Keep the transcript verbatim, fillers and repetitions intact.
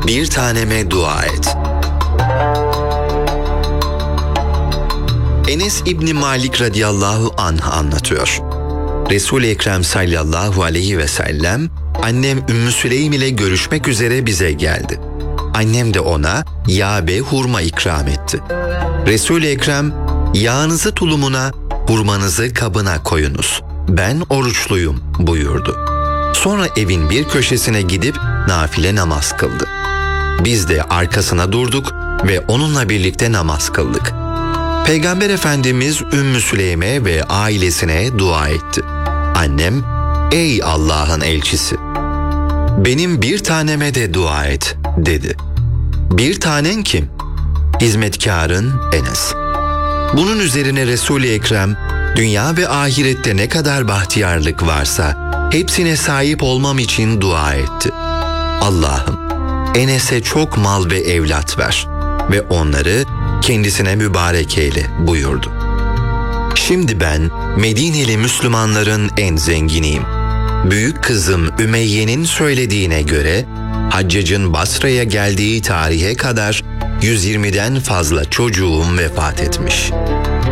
Bir taneme dua et. Enes İbni Malik radıyallahu anh anlatıyor. Resul-i Ekrem sallallahu aleyhi ve sellem annem Ümmü Süleym ile görüşmek üzere bize geldi. Annem de ona yağ ve hurma ikram etti. Resul-i Ekrem, yağınızı tulumuna, hurmanızı kabına koyunuz. Ben oruçluyum buyurdu. Sonra evin bir köşesine gidip nafile namaz kıldı. Biz de arkasına durduk ve onunla birlikte namaz kıldık. Peygamber Efendimiz Ümmü Süleym'e ve ailesine dua etti. Annem, ey Allah'ın elçisi, benim bir taneme de dua et dedi. Bir tanen kim? Hizmetkarın Enes. Bunun üzerine Resul-i Ekrem, dünya ve ahirette ne kadar bahtiyarlık varsa hepsine sahip olmam için dua etti. Allah'ım, Enes'e çok mal ve evlat ver ve onları kendisine mübarek eyle buyurdu. Şimdi ben Medineli Müslümanların en zenginiyim. Büyük kızım Ümeyye'nin söylediğine göre Haccac'ın Basra'ya geldiği tarihe kadar yüz yirmiden fazla çocuğum vefat etmiş.